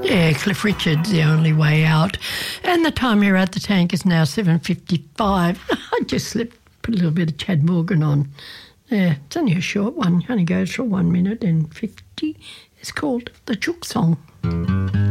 Yeah, Cliff Richard's The Only Way Out. And the time here at the tank is now 7:55. I just put a little bit of Chad Morgan on. Yeah, it's only a short one. It only goes for 1 minute and 50. It's called The Chook Song.